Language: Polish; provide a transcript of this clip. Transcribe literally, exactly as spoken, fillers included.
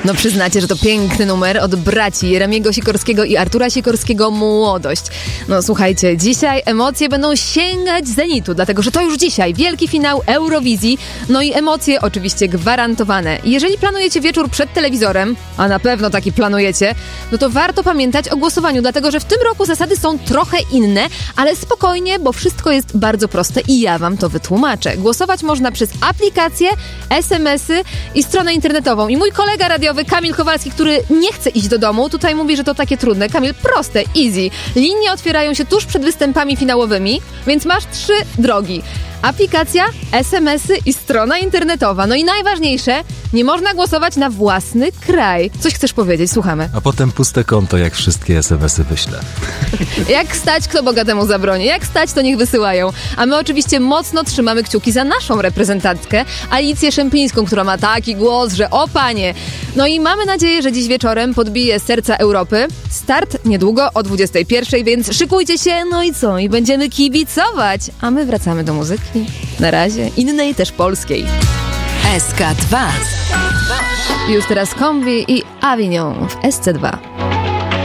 No przyznacie, że to piękny numer od braci Jeremiego Sikorskiego i Artura Sikorskiego Młodość. No słuchajcie, dzisiaj emocje będą sięgać zenitu, dlatego że to już dzisiaj wielki finał Eurowizji, no i emocje oczywiście gwarantowane. Jeżeli planujecie wieczór przed telewizorem, a na pewno taki planujecie, no to warto pamiętać o głosowaniu, dlatego że w tym roku zasady są trochę inne, ale spokojnie, bo wszystko jest bardzo proste i ja wam to wytłumaczę. Głosować można przez aplikacje, es em esy i stronę internetową. I mój kolega radiowy Kamil Kowalski, który nie chce iść do domu, tutaj mówi, że to takie trudne. Kamil, proste, easy. Linie otwierają się tuż przed występami finałowymi, więc masz trzy drogi. Aplikacja, es em esy i strona internetowa. No i najważniejsze, nie można głosować na własny kraj. Coś chcesz powiedzieć? Słuchamy. A potem puste konto, jak wszystkie es em esy wyślę. Jak stać, kto bogatemu zabroni. Jak stać, to niech wysyłają. A my oczywiście mocno trzymamy kciuki za naszą reprezentantkę, Alicję Szemplińską, która ma taki głos, że o panie. No i mamy nadzieję, że dziś wieczorem podbije serca Europy. Start niedługo o dwudziestej pierwszej, więc szykujcie się, no i co? I będziemy kibicować. A my wracamy do muzyki. Na razie. Innej też polskiej. es ka dwa. Już teraz Kombi i Avignon w es ce dwa.